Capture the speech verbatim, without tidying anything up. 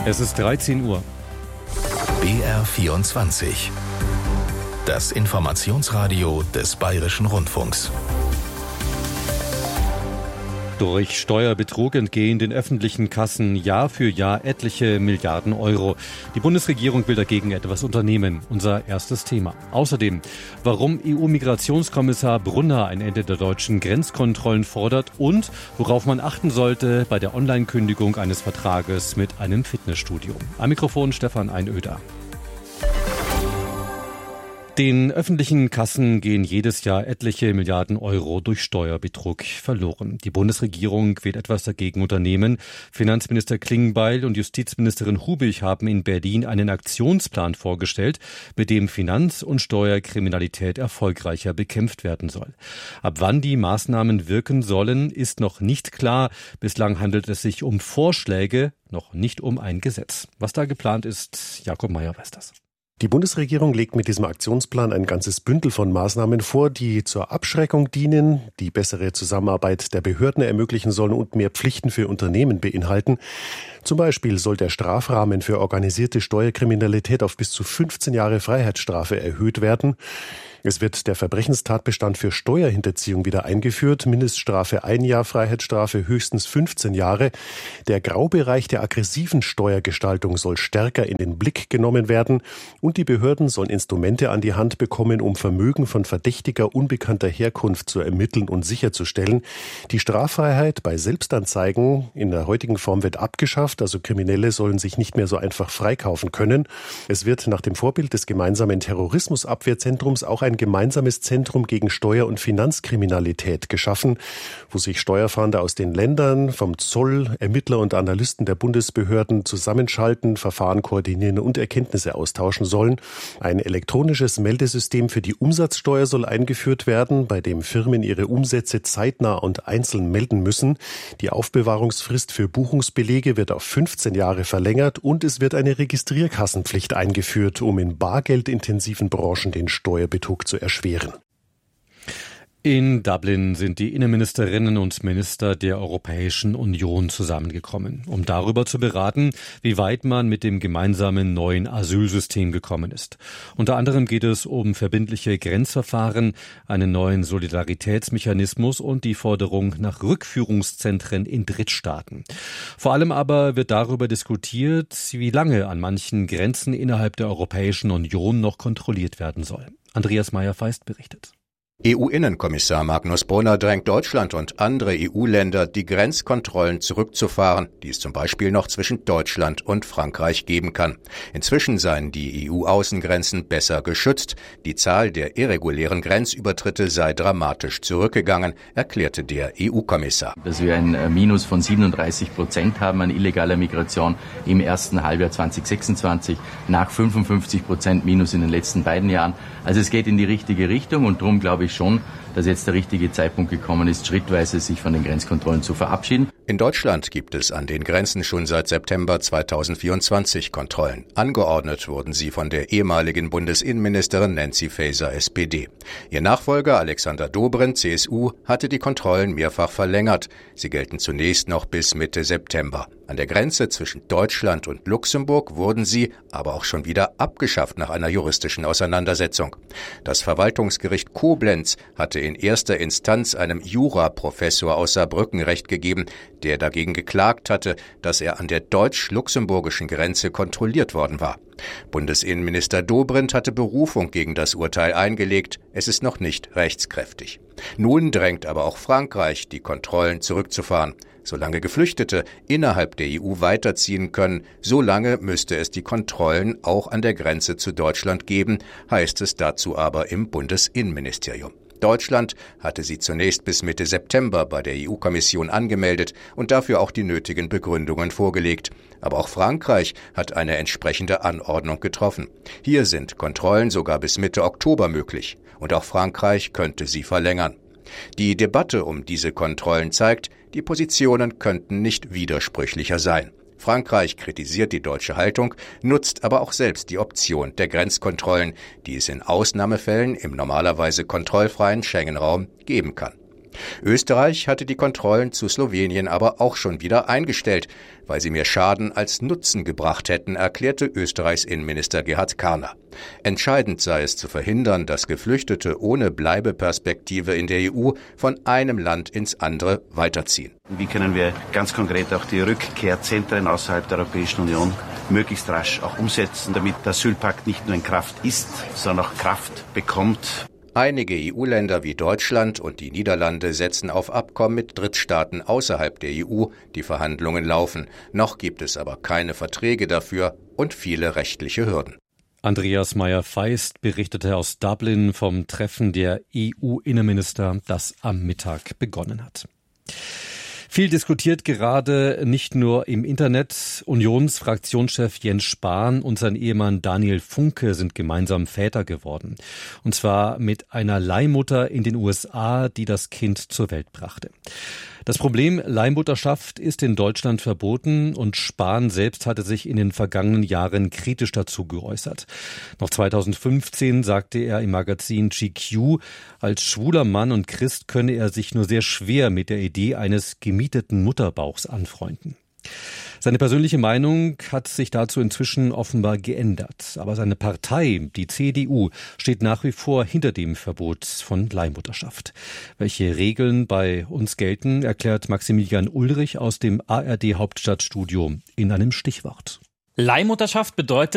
Es ist dreizehn Uhr. B R vierundzwanzig. Das Informationsradio des Bayerischen Rundfunks. Durch Steuerbetrug entgehen den öffentlichen Kassen Jahr für Jahr etliche Milliarden Euro. Die Bundesregierung will dagegen etwas unternehmen. Unser erstes Thema. Außerdem, warum E U-Migrationskommissar Brunner ein Ende der deutschen Grenzkontrollen fordert und worauf man achten sollte bei der Online-Kündigung eines Vertrages mit einem Fitnessstudio. Am Mikrofon Stefan Einöder. Den öffentlichen Kassen gehen jedes Jahr etliche Milliarden Euro durch Steuerbetrug verloren. Die Bundesregierung will etwas dagegen unternehmen. Finanzminister Klingbeil und Justizministerin Hubich haben in Berlin einen Aktionsplan vorgestellt, mit dem Finanz- und Steuerkriminalität erfolgreicher bekämpft werden soll. Ab wann die Maßnahmen wirken sollen, ist noch nicht klar. Bislang handelt es sich um Vorschläge, noch nicht um ein Gesetz. Was da geplant ist, Jakob Meyer weiß das. Die Bundesregierung legt mit diesem Aktionsplan ein ganzes Bündel von Maßnahmen vor, die zur Abschreckung dienen, die bessere Zusammenarbeit der Behörden ermöglichen sollen und mehr Pflichten für Unternehmen beinhalten. Zum Beispiel soll der Strafrahmen für organisierte Steuerkriminalität auf bis zu fünfzehn Jahre Freiheitsstrafe erhöht werden. Es wird der Verbrechenstatbestand für Steuerhinterziehung wieder eingeführt. Mindeststrafe ein Jahr, Freiheitsstrafe höchstens fünfzehn Jahre. Der Graubereich der aggressiven Steuergestaltung soll stärker in den Blick genommen werden. Und die Behörden sollen Instrumente an die Hand bekommen, um Vermögen von verdächtiger, unbekannter Herkunft zu ermitteln und sicherzustellen. Die Straffreiheit bei Selbstanzeigen in der heutigen Form wird abgeschafft. Also Kriminelle sollen sich nicht mehr so einfach freikaufen können. Es wird nach dem Vorbild des gemeinsamen Terrorismusabwehrzentrums auch ein ein gemeinsames Zentrum gegen Steuer- und Finanzkriminalität geschaffen, wo sich Steuerfahnder aus den Ländern, vom Zoll, Ermittler und Analysten der Bundesbehörden zusammenschalten, Verfahren koordinieren und Erkenntnisse austauschen sollen. Ein elektronisches Meldesystem für die Umsatzsteuer soll eingeführt werden, bei dem Firmen ihre Umsätze zeitnah und einzeln melden müssen. Die Aufbewahrungsfrist für Buchungsbelege wird auf fünfzehn Jahre verlängert und es wird eine Registrierkassenpflicht eingeführt, um in bargeldintensiven Branchen den Steuerbetrug zu erschweren. In Dublin sind die Innenministerinnen und Minister der Europäischen Union zusammengekommen, um darüber zu beraten, wie weit man mit dem gemeinsamen neuen Asylsystem gekommen ist. Unter anderem geht es um verbindliche Grenzverfahren, einen neuen Solidaritätsmechanismus und die Forderung nach Rückführungszentren in Drittstaaten. Vor allem aber wird darüber diskutiert, wie lange an manchen Grenzen innerhalb der Europäischen Union noch kontrolliert werden soll. Andreas Meyer-Feist berichtet. E U-Innenkommissar Magnus Brunner drängt Deutschland und andere E U-Länder, die Grenzkontrollen zurückzufahren, die es zum Beispiel noch zwischen Deutschland und Frankreich geben kann. Inzwischen seien die E U-Außengrenzen besser geschützt. Die Zahl der irregulären Grenzübertritte sei dramatisch zurückgegangen, erklärte der E U-Kommissar. Dass wir ein Minus von siebenunddreißig Prozent haben an illegaler Migration im ersten Halbjahr zweitausendsechsundzwanzig, nach fünfundfünfzig Prozent Minus in den letzten beiden Jahren. Also es geht in die richtige Richtung und darum glaube ich schon, dass jetzt der richtige Zeitpunkt gekommen ist, schrittweise sich von den Grenzkontrollen zu verabschieden. In Deutschland gibt es an den Grenzen schon seit September zweitausendvierundzwanzig Kontrollen. Angeordnet wurden sie von der ehemaligen Bundesinnenministerin Nancy Faeser, S P D. Ihr Nachfolger Alexander Dobrindt, C S U, hatte die Kontrollen mehrfach verlängert. Sie gelten zunächst noch bis Mitte September. An der Grenze zwischen Deutschland und Luxemburg wurden sie aber auch schon wieder abgeschafft nach einer juristischen Auseinandersetzung. Das Verwaltungsgericht Koblenz hatte in erster Instanz einem Juraprofessor aus Saarbrücken Recht gegeben, der dagegen geklagt hatte, dass er an der deutsch-luxemburgischen Grenze kontrolliert worden war. Bundesinnenminister Dobrindt hatte Berufung gegen das Urteil eingelegt. Es ist noch nicht rechtskräftig. Nun drängt aber auch Frankreich, die Kontrollen zurückzufahren. Solange Geflüchtete innerhalb der E U weiterziehen können, solange müsste es die Kontrollen auch an der Grenze zu Deutschland geben, heißt es dazu aber im Bundesinnenministerium. Deutschland hatte sie zunächst bis Mitte September bei der E U-Kommission angemeldet und dafür auch die nötigen Begründungen vorgelegt. Aber auch Frankreich hat eine entsprechende Anordnung getroffen. Hier sind Kontrollen sogar bis Mitte Oktober möglich. Und auch Frankreich könnte sie verlängern. Die Debatte um diese Kontrollen zeigt, die Positionen könnten nicht widersprüchlicher sein. Frankreich kritisiert die deutsche Haltung, nutzt aber auch selbst die Option der Grenzkontrollen, die es in Ausnahmefällen im normalerweise kontrollfreien Schengen-Raum geben kann. Österreich hatte die Kontrollen zu Slowenien aber auch schon wieder eingestellt, weil sie mehr Schaden als Nutzen gebracht hätten, erklärte Österreichs Innenminister Gerhard Karner. Entscheidend sei es zu verhindern, dass Geflüchtete ohne Bleibeperspektive in der E U von einem Land ins andere weiterziehen. Wie können wir ganz konkret auch die Rückkehrzentren außerhalb der Europäischen Union möglichst rasch auch umsetzen, damit der Asylpakt nicht nur in Kraft ist, sondern auch Kraft bekommt. Einige E U-Länder wie Deutschland und die Niederlande setzen auf Abkommen mit Drittstaaten außerhalb der E U. Die Verhandlungen laufen. Noch gibt es aber keine Verträge dafür und viele rechtliche Hürden. Andreas Meyer-Feist berichtete aus Dublin vom Treffen der E U-Innenminister, das am Mittag begonnen hat. Viel diskutiert gerade nicht nur im Internet. Unionsfraktionschef Jens Spahn und sein Ehemann Daniel Funke sind gemeinsam Väter geworden. Und zwar mit einer Leihmutter in den U S A, die das Kind zur Welt brachte. Das Problem Leihmutterschaft ist in Deutschland verboten und Spahn selbst hatte sich in den vergangenen Jahren kritisch dazu geäußert. Noch zweitausendfünfzehn sagte er im Magazin G Q, als schwuler Mann und Christ könne er sich nur sehr schwer mit der Idee eines gemieteten Mutterbauchs anfreunden. Seine persönliche Meinung hat sich dazu inzwischen offenbar geändert. Aber seine Partei, die C D U, steht nach wie vor hinter dem Verbot von Leihmutterschaft. Welche Regeln bei uns gelten, erklärt Maximilian Ulrich aus dem A R D Hauptstadtstudio in einem Stichwort. Leihmutterschaft bedeutet,